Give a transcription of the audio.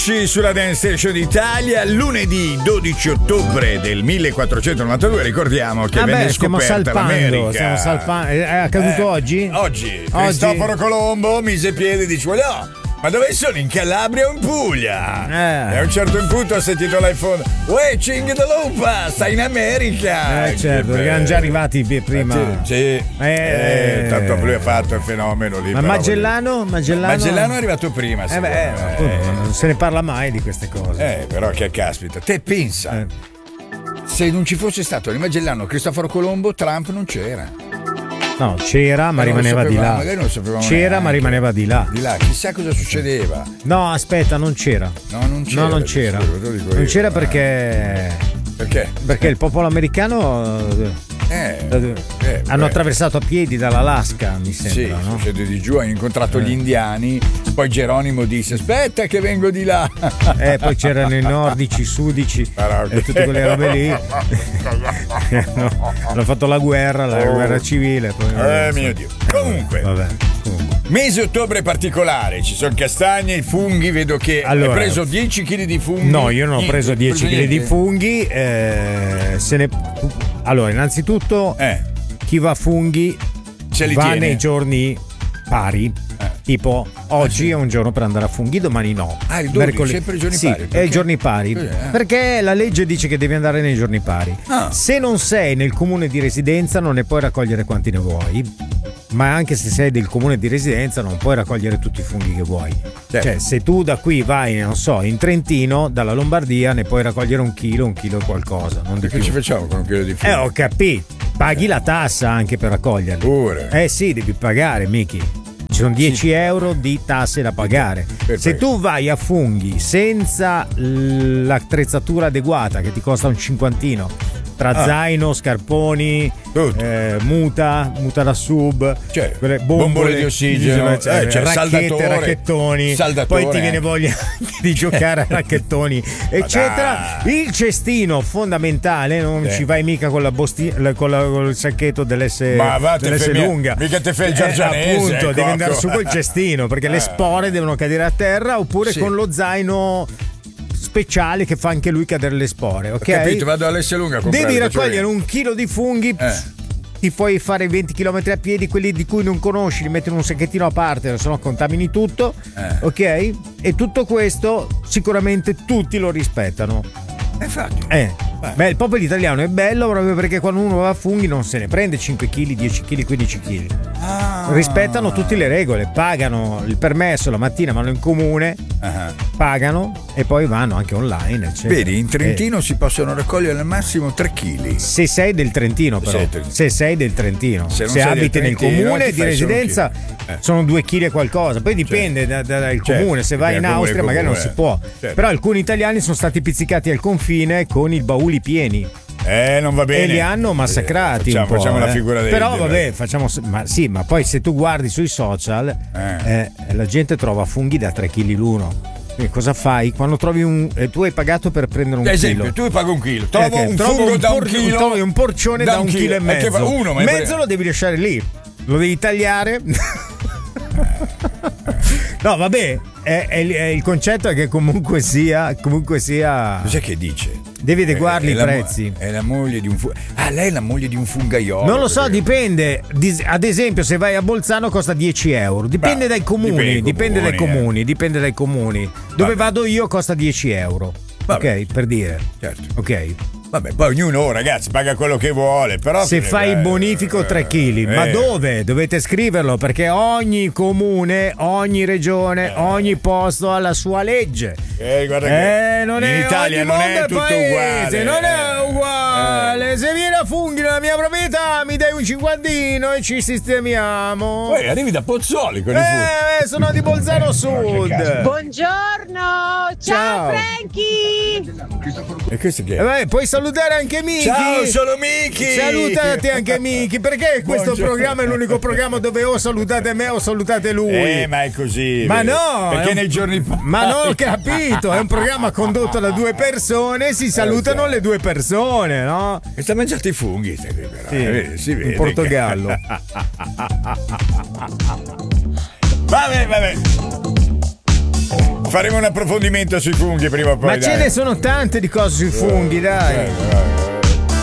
Avicii sulla Dance Station d'Italia, lunedì 12 ottobre del 1492. Ricordiamo che venne scoperta l'America. Stiamo salpando. È accaduto oggi? Oggi. Cristoforo Colombo mise piede e dice: no, ma dove sono? In Calabria o in Puglia? E a un certo punto ha sentito l'iPhone: uè, Cing de Lupa, stai in America! Certo, perché erano già arrivati prima. Sì. Tanto lui ha fatto il fenomeno lì. Ma Magellano è arrivato prima. Non se ne parla mai di queste cose. Però che caspita. Te pensa, se non ci fosse stato il Magellano Cristoforo Colombo, Trump non c'era. No, c'era, ma rimaneva di là. Magari non sapevamo c'era, neanche. Ma rimaneva di là. Di là, chissà cosa succedeva. No, aspetta, non c'era. No, non c'era. Non c'era perché. Perché? Perché il popolo americano hanno attraversato a piedi dall'Alaska, mi sembra. Sì, no? succede di giù, hanno incontrato gli indiani, poi Geronimo disse: aspetta che vengo di là. Poi c'erano i nordici, i sudici e tutte quelle robe lì. Hanno fatto la guerra civile. Poi, mio Dio. Comunque. Mese ottobre particolare, ci sono castagne, i funghi, vedo che hai preso 10 kg di funghi. No, io non ho preso 10 kg di funghi. Allora, innanzitutto, chi va a funghi va tiene nei giorni pari. Tipo, oggi è un giorno per andare a funghi, domani no. Il 12, sempre i giorni pari. Sì, è i giorni pari. Perché la legge dice che devi andare nei giorni pari. Se non sei nel comune di residenza non ne puoi raccogliere quanti ne vuoi. Ma anche se sei del comune di residenza non puoi raccogliere tutti i funghi che vuoi. Cioè, se tu da qui vai, non so, in Trentino, dalla Lombardia ne puoi raccogliere un chilo e qualcosa, non di più. Che ci facciamo con un chilo di funghi? Ho capito. Paghi la tassa anche per raccoglierli. Pure. Sì, devi pagare, Miki. Ci sono 10 euro di tasse da pagare. Se tu vai a funghi senza l'attrezzatura adeguata, che ti costa un cinquantino, tra zaino, scarponi, muta da sub, quelle bombole di ossigeno, racchettoni, poi ti viene voglia di giocare a racchettoni, eccetera. Il cestino fondamentale, non ci vai mica con col sacchetto dell'S lunga. Mica te fai il giorgianese. Appunto, devi andare su col cestino perché le spore devono cadere a terra, oppure con lo zaino speciale che fa anche lui cadere le spore, ok? Ho capito, vado all'S lunga a comprare. Devi raccogliere un chilo di funghi. Ti puoi fare 20 km a piedi, quelli di cui non conosci li metti in un sacchettino a parte, se no contamini tutto, ok? E tutto questo sicuramente tutti lo rispettano. Infatti. Il popolo italiano è bello proprio perché quando uno va a funghi non se ne prende 5 kg, 10 kg, 15 kg. Rispettano tutte le regole, pagano il permesso la mattina, vanno in comune, pagano e poi vanno anche online, eccetera. Vedi, in Trentino si possono raccogliere al massimo 3 kg. Se sei del Trentino, però. Se sei del Trentino. Se abiti nel comune di residenza sono 2 kg e qualcosa. Poi dipende dal comune. Se vai in Austria magari non si può. Però alcuni italiani sono stati pizzicati al confine con i bauli pieni. Non va bene. E li hanno massacrati. Facciamo la figura dei. Però vabbè, ma poi se tu guardi sui social, la gente trova funghi da 3 kg l'uno. Quindi cosa fai? Quando trovi tu hai pagato per prendere un esempio, chilo. Tu paghi un chilo. Trovo un fungo da un chilo. Trovi un porcione da un chilo e mezzo. Mezzo lo devi lasciare lì. Lo devi tagliare. No, vabbè, il concetto è che comunque sia. Cos'è che dice? Devi adeguarli i prezzi. È la moglie di un lei è la moglie di un fungaiolo. Non lo so, dipende. Ad esempio, se vai a Bolzano costa 10 euro. Dipende dai comuni. Dipende dai comuni. Dove vado io costa 10 euro. Ok, per dire. Certo. Ok. Vabbè, poi ognuno, ragazzi, paga quello che vuole, però se fai il bonifico 3 kg, ma dove? Dovete scriverlo perché ogni comune, ogni regione, ogni posto ha la sua legge. Guarda che non in è Italia non è tutto uguale. Non è uguale. Se vieni a funghi nella mia proprietà mi dai un cinquantino e ci sistemiamo. Poi arrivi da Pozzuoli con i funghi. Sono di Bolzano Sud. Buongiorno, ciao Frankie. E questo che è? Puoi salutare anche Miki. Ciao, sono Miki. Salutate anche Miki. Perché questo programma è l'unico programma dove o salutate me o salutate lui? Ma è così. Ma no, perché nei giorni. Ma non ho capito. È un programma condotto da due persone. Si salutano le due persone, no? E sta mangiando i funghi. Si vede. In Portogallo. Vabbè. Faremo un approfondimento sui funghi prima o poi. Ma ce ne sono tante di cose sui funghi, dai.